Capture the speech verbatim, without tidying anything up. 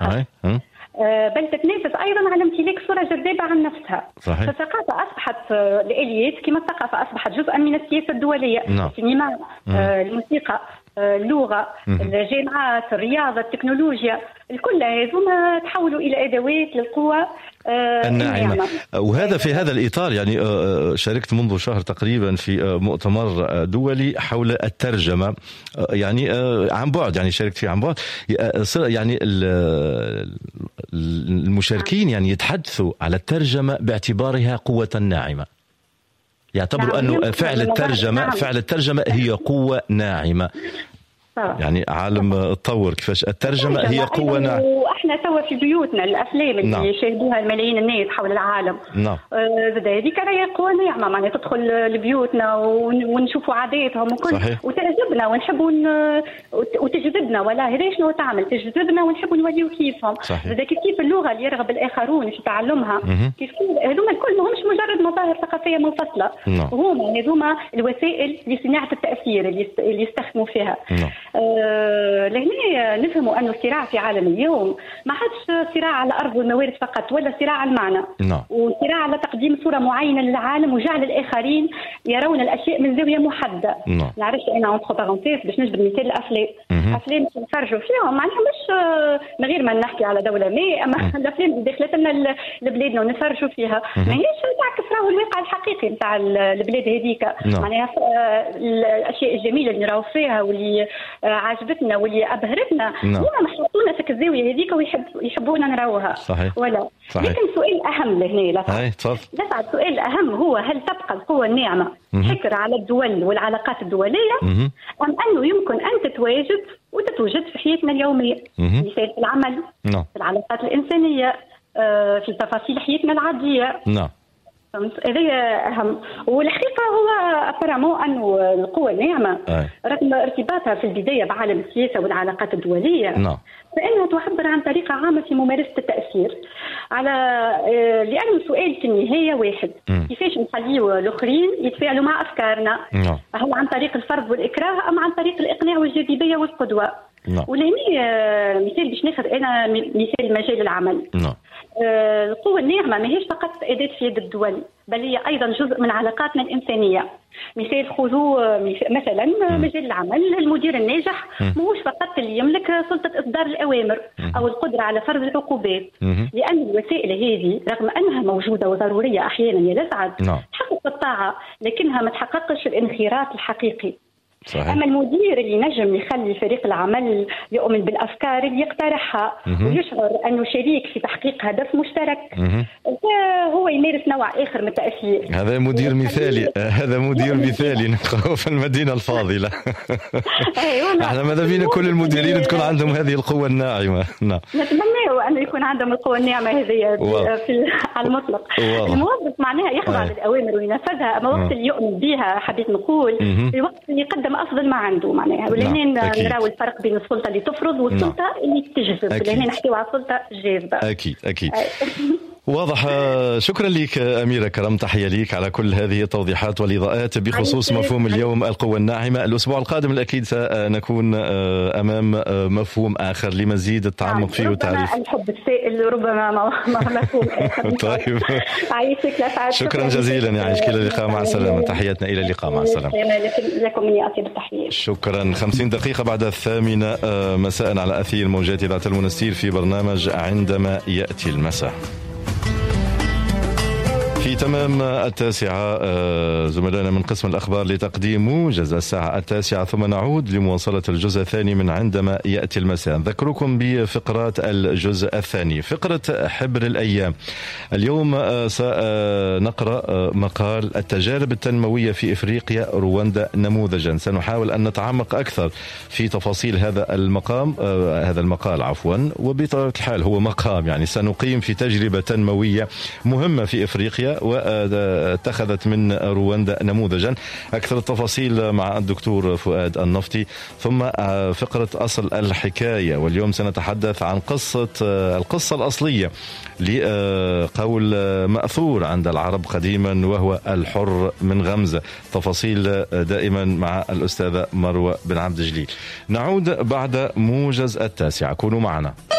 فقط، بل تتنافس أيضا على امتلاك صورة جذابة عن نفسها. صحيح. فالثقافة أصبحت الآليات كما الثقافة أصبحت جزءا من السياسة الدولية. نعم. السينما، الموسيقى، اللغة، الجامعات، الرياضة، التكنولوجيا، الكل هذوما تحولوا إلى أدوات للقوة الناعمة. وهذا في هذا الإطار يعني شاركت منذ شهر تقريبا في مؤتمر دولي حول الترجمة، يعني عن بعد، يعني شاركت فيه عن بعد. يعني المشاركين يعني يتحدثوا على الترجمة باعتبارها قوة ناعمة، يعتبروا أنه فعل الترجمة فعل الترجمة هي قوة ناعمة. يعني عالم تطور كيفاش الترجمة هي قوة ناعمة. واحنا توا في بيوتنا الافلام اللي نعم. يشاهدوها الملايين الناس حول العالم، نعم. زاد هذيك راهي قوة ناعمة، معناها تدخل لبيوتنا ونشوفوا عاداتهم وكل، وتعجبنا ونحبوا وتجذبنا، ولا هذا شنو تعمل تجذبنا ونحبوا نوليو كيفهم. زاد كيف اللغة اللي يرغب الاخرون في تعلمها، كيف هذوما الكل ماهمش مجرد مظاهر ثقافية منفصلة، هما هذوما الوسائل لصناعة التأثير اللي يستخدموا فيها. آه لهنا نفهموا أنه الصراع في عالم اليوم ما عادش صراع على الأرض والموارد فقط، ولا صراع على المعنى، no. وصراع على تقديم صورة معينة للعالم وجعل الآخرين يرون الأشياء من زاوية محددة. no. نعرفش أنا أنتخ بارونتيز باش نجبد مثال الأفلام، mm-hmm. أفلام نتفرجوا فيهم معناها مش من غير ما نحكي على دولة ما، أما mm-hmm. الأفلام اللي دخلت لنا لبلادنا ونتفرجوا فيها mm-hmm. ما هيش تعكس راهو الواقع الحقيقي نتاع البلاد هذيك. no. معناها الأشياء الجميلة اللي راهو فيها واللي عجبتنا واللي أبهرتنا هما محطونا في الزاوية هذيك ويحب يحبونا نراوها. صحيح. ولا صحيح. لكن سؤال أهم لهنا لسعد لسعد سؤال أهم هو هل تبقى القوة الناعمة حكر على الدول والعلاقات الدولية مم. أم أنه يمكن أن تتواجد وتتوجد في حياتنا اليومية، مثال في العمل، نعم. في العلاقات الإنسانية، في تفاصيل حياتنا العادية. نعم. هذه أهم. والحقيقة هو أفرموا أنه القوة الناعمة رغم ارتباطها في البداية بعالم السياسة والعلاقات الدولية نعم. فإنها تعبر عن طريقة عامة في ممارسة التأثير على لأنه السؤال في النهاية واحد، م. كيفاش نخليوا الآخرين يتفاعلوا مع أفكارنا؟ نعم. هل عن طريق الفرض والإكراه أم عن طريق الإقناع والجاذبية والقدوة؟ نعم. ولهني مثال باش ناخذ أنا مثال مجال العمل. نعم. القوة الناعمة ما هيش فقط أداة في يد الدول، بل هي أيضا جزء من علاقاتنا الإنسانية. مثال خذوا مثلا م. مجال العمل، المدير الناجح ماهوش فقط اللي يملك سلطة إصدار الأوامر م. أو القدرة على فرض العقوبات، م. لأن الوسائل هذه رغم أنها موجودة وضرورية أحيانا يا لسعد تحقق الطاعة لكنها ما تحققش الانخراط الحقيقي. صحيح. أما المدير اللي نجم يخلي فريق العمل يؤمن بالأفكار اللي يقترحها ويشعر أنه شريك في تحقيق هدف مشترك، هو يمارس نوع آخر من التأثير. هذا مدير مثالي، هذا مدير مثالي نقرأه في المدينة الفاضلة. احنا ماذا بينا كل المديرين تكون عندهم هذه القوة الناعمة. نعم. نتمنى أن يكون عندهم القوة الناعمة هذه في على المطلق. الموظف معناها يخضع للأوامر وينفذها، أما وقت اللي يؤمن بها حبيت نقول في وقت اللي يقدم أفضل ما عنده معناها. ولهنا نراو الفرق بين السلطة اللي تفرض والسلطة نعم. اللي تجذب. لهنا نحكيو على السلطة الجاذبة. أكيد أكيد. واضح. شكرا لك أميرة كرم، تحية لك على كل هذه التوضيحات والإضاءات بخصوص مفهوم اليوم القوة الناعمة. الأسبوع القادم الأكيد سنكون أمام مفهوم آخر لمزيد التعمق فيه والتعريف. الحب السائل ربما ما مفهوم آخر. طيب. عايشك. شكرا جزيلا، يعيشك إلى اللقاء، مع السلامة. تحياتنا إلى اللقاء، مع السلامة. لكم مني أطيب التحية. شكرا. خمسين دقيقة بعد الثامنة مساء على أثير موجات إذاعة المنستير في برنامج عندما يأتي المساء. في تمام التاسعة زملائنا من قسم الأخبار لتقديم موجز الساعة التاسعة، ثم نعود لمواصلة الجزء الثاني من عندما يأتي المساء. نذكركم بفقرات الجزء الثاني. فقرة حبر الأيام، اليوم سنقرأ مقال التجارب التنموية في إفريقيا رواندا نموذجا. سنحاول أن نتعمق أكثر في تفاصيل هذا المقام هذا المقال عفوا وبطبيعة الحال هو مقام، يعني سنقيم في تجربة تنموية مهمة في إفريقيا واتخذت من رواندا نموذجا. أكثر التفاصيل مع الدكتور فؤاد النفطي. ثم فقرة أصل الحكاية، واليوم سنتحدث عن قصة القصة الأصلية لقول مأثور عند العرب قديما وهو الحر من غمزة. تفاصيل دائما مع الأستاذة مروة بن عبد الجليل. نعود بعد موجز التاسعة، كونوا معنا.